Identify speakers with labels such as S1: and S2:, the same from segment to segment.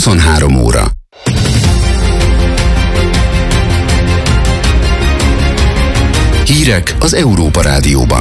S1: 23 óra. Hírek az Európa Rádióban.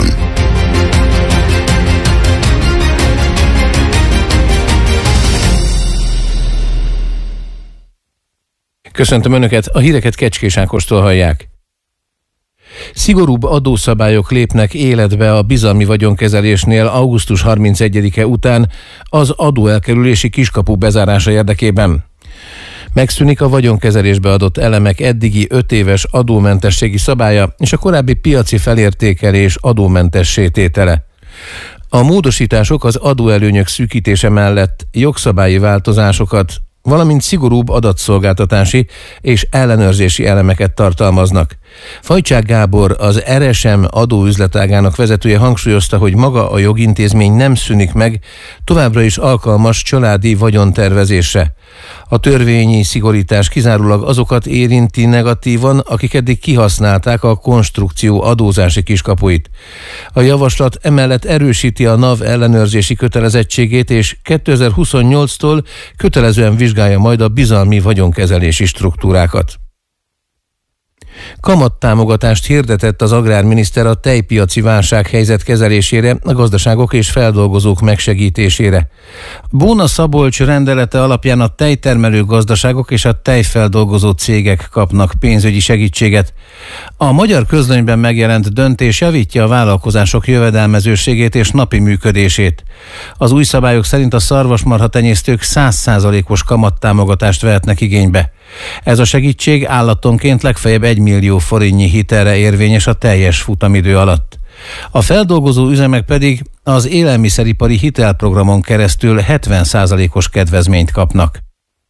S2: Köszöntöm Önöket, a híreket Kecskés Ákostól hallják. Szigorúbb adószabályok lépnek életbe a bizalmi vagyonkezelésnél augusztus 31-e után az adóelkerülési kiskapu bezárása érdekében. Megszűnik a vagyonkezelésbe adott elemek eddigi 5 éves adómentességi szabálya és a korábbi piaci felértékelés adómentessé tétele. A módosítások az adóelőnyök szűkítése mellett jogszabályi változásokat, valamint szigorúbb adatszolgáltatási és ellenőrzési elemeket tartalmaznak. Fajcsák Gábor, az RSM adóüzletágának vezetője hangsúlyozta, hogy maga a jogintézmény nem szűnik meg, továbbra is alkalmas családi vagyontervezésre. A törvényi szigorítás kizárólag azokat érinti negatívan, akik eddig kihasználták a konstrukció adózási kiskapuit. A javaslat emellett erősíti a NAV ellenőrzési kötelezettségét, és 2028-tól kötelezően vizsgálja majd a bizalmi vagyonkezelési struktúrákat. Kamattámogatást hirdetett az agrárminiszter a tejpiaci válsághelyzet kezelésére, a gazdaságok és feldolgozók megsegítésére. Bóna Szabolcs rendelete alapján a tejtermelő gazdaságok és a tejfeldolgozó cégek kapnak pénzügyi segítséget. A Magyar Közlönyben megjelent döntés javítja a vállalkozások jövedelmezőségét és napi működését. Az új szabályok szerint a szarvasmarha tenyésztők 100%-os kamattámogatást vehetnek igénybe. Ez a segítség állatonként legfeljebb 1 millió forintnyi hitelre érvényes a teljes futamidő alatt. A feldolgozó üzemek pedig az élelmiszeripari hitelprogramon keresztül 70%-os kedvezményt kapnak.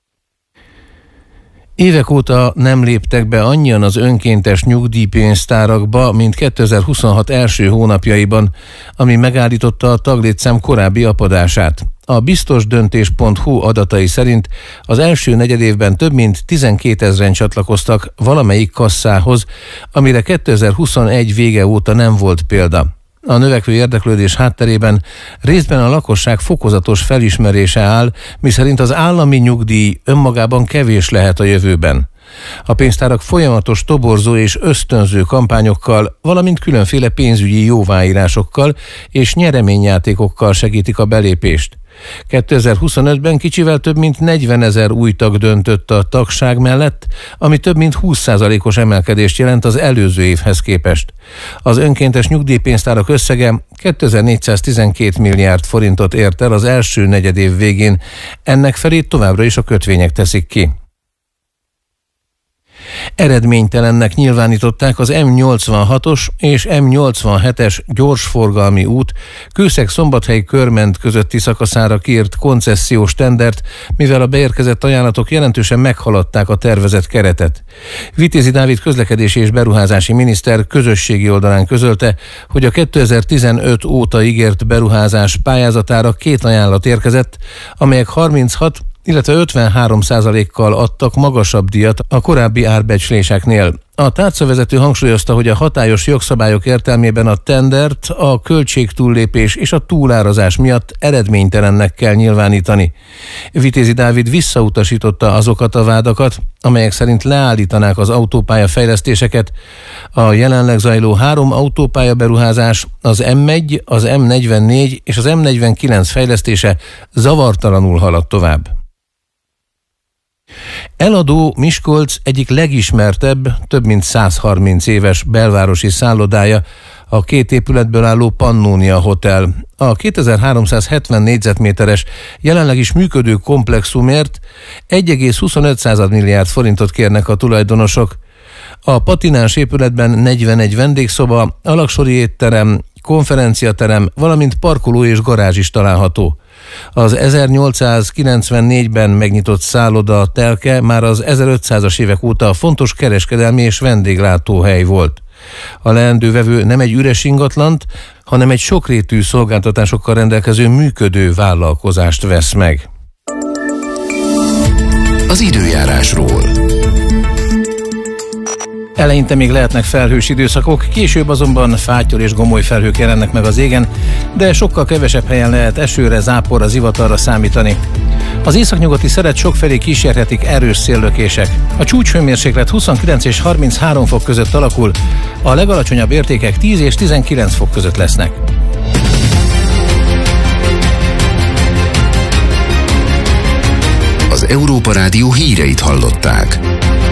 S2: Évek óta nem léptek be annyian az önkéntes nyugdíjpénztárakba, mint 2026 első hónapjaiban, ami megállította a taglétszám korábbi apadását. A biztosdöntés.hu adatai szerint az első negyedévben több mint 12 000-en csatlakoztak valamelyik kasszához, amire 2021 vége óta nem volt példa. A növekvő érdeklődés hátterében részben a lakosság fokozatos felismerése áll, miszerint az állami nyugdíj önmagában kevés lehet a jövőben. A pénztárak folyamatos toborzó és ösztönző kampányokkal, valamint különféle pénzügyi jóváírásokkal és nyereményjátékokkal segítik a belépést. 2025-ben kicsivel több mint 40 000 új tag döntött a tagság mellett, ami több mint 20%-os emelkedést jelent az előző évhez képest. Az önkéntes nyugdíjpénztárak összege 2412 milliárd forintot ért el az első negyedév végén, ennek felét továbbra is a kötvények teszik ki. Eredménytelennek nyilvánították az M86-os és M87-es gyorsforgalmi út Kőszeg-Szombathely-Körment közötti szakaszára kiírt koncesziós tendert, mivel a beérkezett ajánlatok jelentősen meghaladták a tervezett keretet. Vitézi Dávid közlekedési és beruházási miniszter közösségi oldalán közölte, hogy a 2015 óta ígért beruházás pályázatára 2 ajánlat érkezett, amelyek 36, illetve 53%-kal adtak magasabb díjat a korábbi árbecsléseknél. A tárcavezető hangsúlyozta, hogy a hatályos jogszabályok értelmében a tendert a költségtúllépés és a túlárazás miatt eredménytelennek kell nyilvánítani. Vitézi Dávid visszautasította azokat a vádakat, amelyek szerint leállítanák az autópálya fejlesztéseket. A jelenleg zajló 3 autópálya beruházás, az M1, az M44 és az M49 fejlesztése zavartalanul halad tovább. Eladó Miskolc egyik legismertebb, több mint 130 éves belvárosi szállodája, a 2 épületből álló Pannonia Hotel. A 2370 négyzetméteres, jelenleg is működő komplexumért 1,25 milliárd forintot kérnek a tulajdonosok. A patináns épületben 41 vendégszoba, alaksori étterem, konferenciaterem, valamint parkoló és garázs is található. Az 1894-ben megnyitott szálloda telke már az 1500-as évek óta fontos kereskedelmi és vendéglátóhely volt. A leendő vevő nem egy üres ingatlant, hanem egy sokrétű szolgáltatásokkal rendelkező működő vállalkozást vesz meg.
S1: Az időjárásról.
S2: Eleinte még lehetnek felhős időszakok, később azonban fátyol és gomoly felhők jelennek meg az égen, de sokkal kevesebb helyen lehet esőre, záporra, zivatarra számítani. Az északnyugati szelet sokfelé kísérhetik erős széllökések. A csúcshőmérséklet 29 és 33 fok között alakul, a legalacsonyabb értékek 10 és 19 fok között lesznek.
S1: Az Európa Rádió híreit hallották.